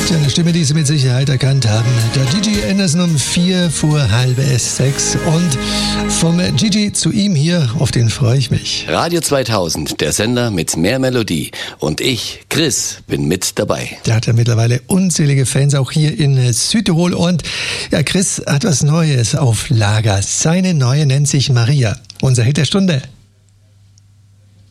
Eine Stimme, die Sie mit Sicherheit erkannt haben. Der Gigi Anderson um 5:45. Und vom Gigi zu ihm hier, auf den freue ich mich. Radio 2000, der Sender mit mehr Melodie. Und ich, Chris, bin mit dabei. Der hat ja mittlerweile unzählige Fans, auch hier in Südtirol. Und ja, Chris hat was Neues auf Lager. Seine neue nennt sich Maria. Unser Hit der Stunde.